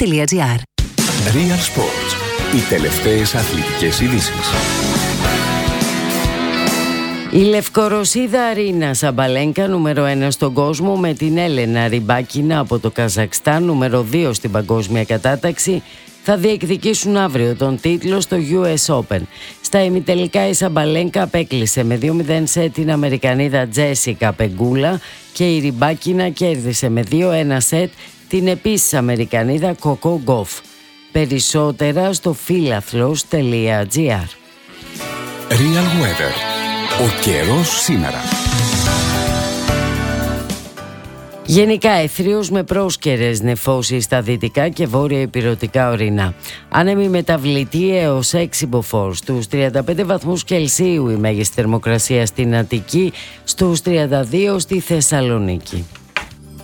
sports.gr. Real Sports. Οι τελευταίες αθλητικές ειδήσεις. Η Λευκορωσίδα Αρίνα Σαμπαλένκα, νούμερο 1 στον κόσμο, με την Έλενα Ριμπάκινα από το Καζακστάν, νούμερο 2 στην παγκόσμια κατάταξη, θα διεκδικήσουν αύριο τον τίτλο στο US Open. Στα ημιτελικά η Σαμπαλένκα απέκλεισε με 2-0 σετ την Αμερικανίδα Τζέσικα Πεγκούλα και η Ριμπάκινα κέρδισε με 2-1 σετ την επίσης Αμερικανίδα Κοκό Γκοφ. Περισσότερα στο φιλαθλος.gr. Real Weather. Ο καιρός σήμερα. Γενικά αιθρίως με πρόσκαιρες νεφώσεις στα δυτικά και βόρεια ηπειρωτικά ορεινά. Άνεμη μεταβλητή έως 6 μποφόρ. Στους 35 βαθμούς Κελσίου η μέγιστη θερμοκρασία στην Αττική, στους 32 στη Θεσσαλονίκη.